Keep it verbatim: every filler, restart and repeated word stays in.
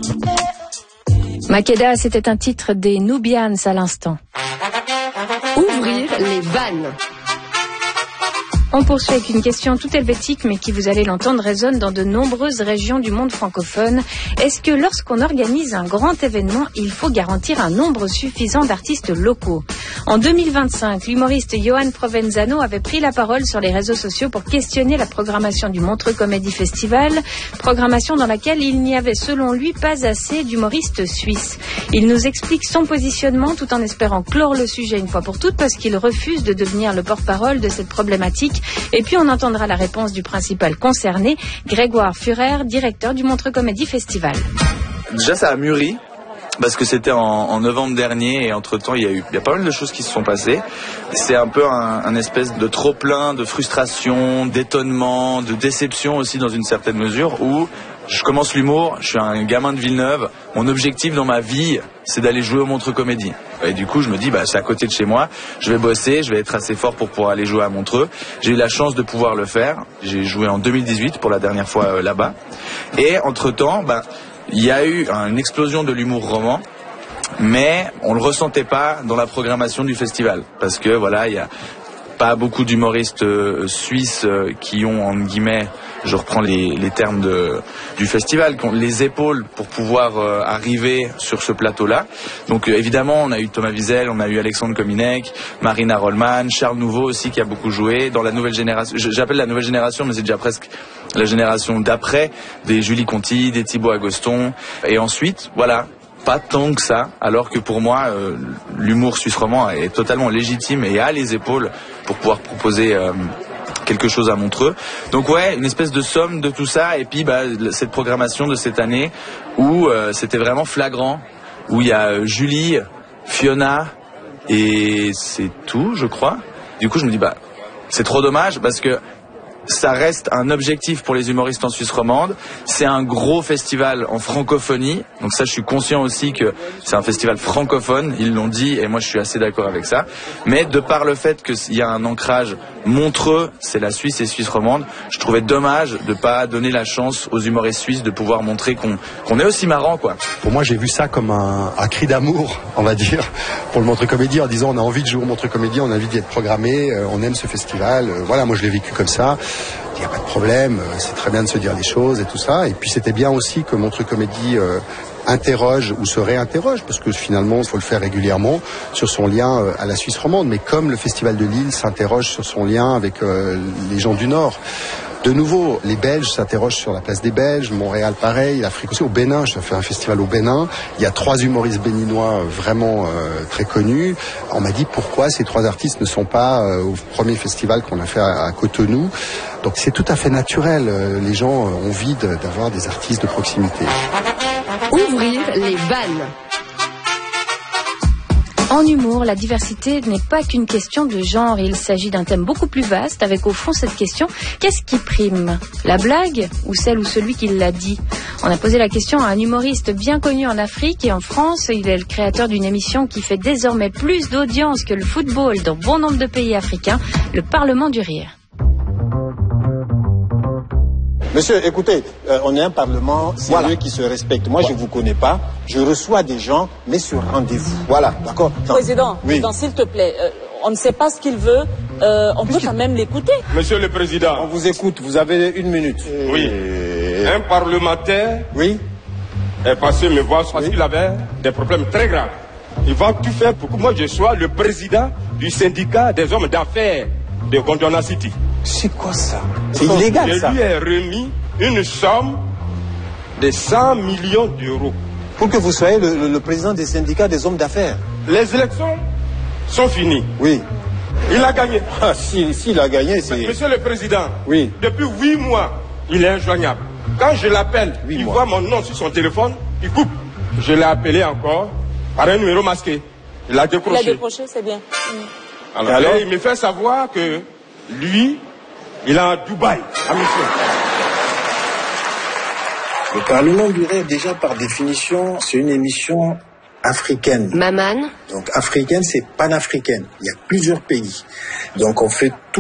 Makeda, c'était un titre des Nubians à l'instant. Ouvrir les vannes. On poursuit avec une question toute helvétique, mais qui, vous allez l'entendre, résonne dans de nombreuses régions du monde francophone. Est-ce que lorsqu'on organise un grand événement, il faut garantir un nombre suffisant d'artistes locaux ? En deux mille vingt-cinq, l'humoriste Johan Provenzano avait pris la parole sur les réseaux sociaux pour questionner la programmation du Montreux Comedy Festival, programmation dans laquelle il n'y avait selon lui pas assez d'humoristes suisses. Il nous explique son positionnement tout en espérant clore le sujet une fois pour toutes parce qu'il refuse de devenir le porte-parole de cette problématique. Et puis on entendra la réponse du principal concerné, Grégoire Furer, directeur du Montreux Comedy Festival. Déjà ça a mûri. Parce que c'était en, en novembre dernier et entre-temps il y a eu il y a pas mal de choses qui se sont passées. C'est un peu un, un espèce de trop-plein de frustration, d'étonnement, de déception aussi dans une certaine mesure où je commence l'humour, je suis un gamin de Villeneuve, mon objectif dans ma vie c'est d'aller jouer au Montreux Comédie. Et du coup je me dis bah c'est à côté de chez moi, je vais bosser, je vais être assez fort pour pouvoir aller jouer à Montreux. J'ai eu la chance de pouvoir le faire, j'ai joué en deux mille dix-huit pour la dernière fois euh, là-bas. Et entre-temps bah il y a eu une explosion de l'humour roman, mais on le ressentait pas dans la programmation du festival, parce que voilà, il y a pas beaucoup d'humoristes euh, suisses euh, qui ont, entre guillemets, je reprends les, les termes de, du festival, qui ont les épaules pour pouvoir euh, arriver sur ce plateau-là. Donc euh, évidemment, on a eu Thomas Wiesel, on a eu Alexandre Kominek, Marina Rollman, Charles Nouveau aussi qui a beaucoup joué. Dans la nouvelle génération, j'appelle la nouvelle génération, mais c'est déjà presque la génération d'après, des Julie Conti, des Thibaut Agoston. Et ensuite, voilà, pas tant que ça, alors que pour moi, euh, l'humour suisse roman est totalement légitime et a les épaules pour pouvoir proposer euh, quelque chose à Montreux. Donc ouais, une espèce de somme de tout ça, et puis bah, cette programmation de cette année où euh, c'était vraiment flagrant, où il y a euh, Julie, Fiona, et c'est tout, je crois. Du coup, je me dis, bah, c'est trop dommage, parce que ça reste un objectif pour les humoristes en Suisse romande. C'est un gros festival en francophonie. Donc ça, je suis conscient aussi que c'est un festival francophone. Ils l'ont dit et moi, je suis assez d'accord avec ça. Mais de par le fait qu'il y a un ancrage Montreux, c'est la Suisse et Suisse romande, je trouvais dommage de pas donner la chance aux humoristes suisses de pouvoir montrer qu'on qu'on est aussi marrant, quoi. Pour moi, j'ai vu ça comme un, un cri d'amour, on va dire, pour le Montreux Comédie, en disant on a envie de jouer au Montreux Comédie, on a envie d'y être programmé, euh, on aime ce festival. Euh, voilà, moi, je l'ai vécu comme ça. Il n'y a pas de problème, c'est très bien de se dire des choses et tout ça. Et puis c'était bien aussi que Montreux Comédie euh, interroge ou se réinterroge, parce que finalement, il faut le faire régulièrement, sur son lien euh, à la Suisse romande. Mais comme le Festival de Lille s'interroge sur son lien avec euh, les gens du Nord. De nouveau, les Belges s'interrogent sur la place des Belges, Montréal pareil, l'Afrique aussi. Au Bénin, je fais un festival au Bénin, il y a trois humoristes béninois vraiment euh, très connus. On m'a dit pourquoi ces trois artistes ne sont pas euh, au premier festival qu'on a fait à, à Cotonou. Donc c'est tout à fait naturel, euh, les gens ont envie de, d'avoir des artistes de proximité. Ouvrir les vannes. En humour, la diversité n'est pas qu'une question de genre. Il s'agit d'un thème beaucoup plus vaste, avec au fond cette question, qu'est-ce qui prime ? La blague ou celle ou celui qui l'a dit ? On a posé la question à un humoriste bien connu en Afrique et en France. Il est le créateur d'une émission qui fait désormais plus d'audience que le football dans bon nombre de pays africains, le Parlement du Rire. Monsieur, écoutez, euh, on est un parlement sérieux voilà. qui se respecte. Moi, voilà. je ne vous connais pas. Je reçois des gens, mais sur rendez-vous. Voilà, d'accord. Président, oui. président, s'il te plaît, euh, on ne sait pas ce qu'il veut. Euh, on peut quand même l'écouter. Monsieur le Président. On vous écoute. Vous avez une minute. Et... Oui. Un parlementaire oui. est passé me voir parce oui. qu'il avait des problèmes très graves. Il va tout faire pour que moi, je sois le président du syndicat des hommes d'affaires de Gondwana City. C'est quoi ça? C'est illégal, je ça. Je lui ai remis une somme de cent millions d'euros. Pour que vous soyez le, le, le président des syndicats des hommes d'affaires. Les élections sont finies. Oui. Il a gagné. Ah, si, si il a gagné, c'est... Monsieur le Président, oui. depuis huit mois, il est injoignable. Quand je l'appelle, il mois. voit mon nom sur son téléphone, il coupe. Je l'ai appelé encore par un numéro masqué. Il a décroché. Il a décroché, c'est bien. Mmh. Alors, alors, il me fait savoir que lui, il est à Dubaï, à mission. Le Parlement du Rire, déjà par définition, c'est une émission africaine. Maman. Donc africaine, c'est panafricaine. Il y a plusieurs pays. Donc on fait tout.